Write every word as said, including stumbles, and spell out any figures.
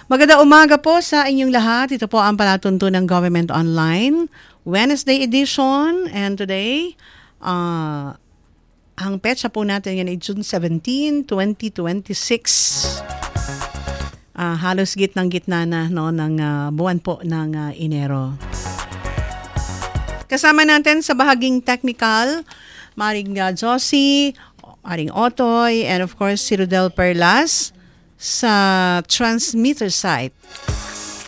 Magandang umaga po sa inyong lahat. Ito po ang palatuntunang Government Online, Wednesday edition. And today, uh, ang petsa po natin yan ay June seventeenth, twenty twenty-six. Uh, halos gitnang gitna na no, ng uh, buwan po ng uh, Enero. Kasama natin sa bahaging technical, Maring uh, Josie, Maring Otoy, and of course si Rodel Perlas sa transmitter site.